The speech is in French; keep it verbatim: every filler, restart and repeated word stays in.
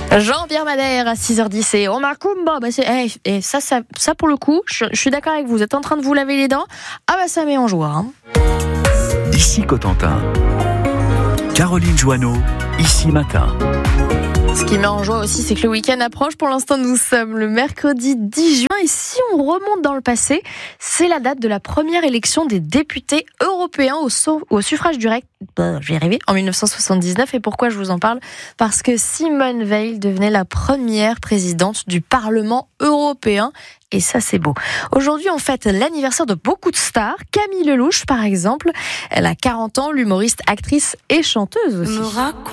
Jean-Pierre Madère à six heures dix et on Macumba. Bah c'est, hey, et ça, ça, ça pour le coup, je, je suis d'accord avec vous. Vous êtes en train de vous laver les dents. Ah bah ça met en joie. Hein. Ici Cotentin. Caroline Joanneau, ici matin. Ce qui met en joie aussi, c'est que le week-end approche. Pour l'instant, nous sommes le mercredi dix juin. Et si on remonte dans le passé, c'est la date de la première élection des députés européens au, so- au suffrage direct. Bah, je vais y arriver, en dix-neuf cent soixante-dix-neuf. Et pourquoi je vous en parle ? Parce que Simone Veil devenait la première présidente du Parlement européen. Et ça, c'est beau. Aujourd'hui, on fête l'anniversaire de beaucoup de stars. Camille Lelouch, par exemple. Elle a quarante ans, l'humoriste, actrice et chanteuse aussi.